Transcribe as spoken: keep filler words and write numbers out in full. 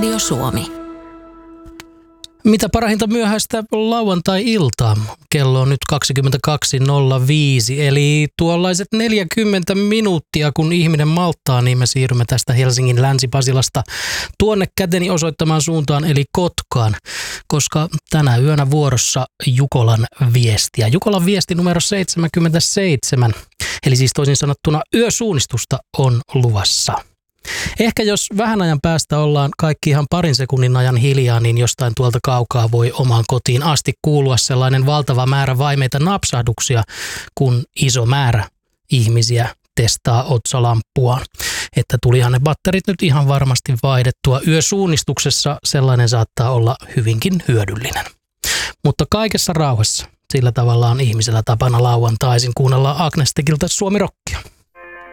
Radio Suomi. Mitä parahinta myöhäistä lauantai-iltaa? Kello on nyt kaksikymmentäkaksi nolla viisi, eli tuollaiset neljäkymmentä minuuttia, kun ihminen malttaa, niin me siirrymme tästä Helsingin Länsi-Pasilasta tuonne käteni osoittamaan suuntaan, eli Kotkaan, koska tänä yönä vuorossa Jukolan viestiä. Jukolan viesti numero seitsemänkymmentäseitsemän, eli siis toisin sanottuna yösuunnistusta on luvassa. Ehkä jos vähän ajan päästä ollaan kaikki ihan parin sekunnin ajan hiljaa, niin jostain tuolta kaukaa voi omaan kotiin asti kuulua sellainen valtava määrä vaimeita napsahduksia, kun iso määrä ihmisiä testaa otsalamppua. Että tulihan ne batterit nyt ihan varmasti vaihdettua. Yösuunnistuksessa sellainen saattaa olla hyvinkin hyödyllinen. Mutta kaikessa rauhassa sillä tavalla on ihmisellä tapana lauantaisin kuunnella Agnes Tekiltä Suomi Rockia.